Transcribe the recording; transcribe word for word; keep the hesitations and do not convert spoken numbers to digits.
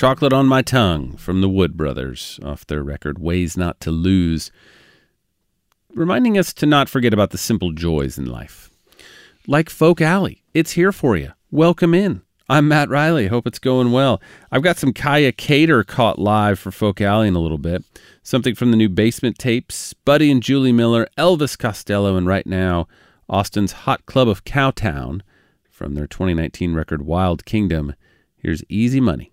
Chocolate on My Tongue from the Wood Brothers off their record Ways Not to Lose, reminding us to not forget about the simple joys in life. Like Folk Alley, it's here for you. Welcome in. I'm Matt Riley. Hope it's going well. I've got some Kaya Cater caught live for Folk Alley in a little bit. Something from the new Basement Tapes, Buddy and Julie Miller, Elvis Costello, and right now, Austin's Hot Club of Cowtown from their twenty nineteen record Wild Kingdom. Here's Easy Money.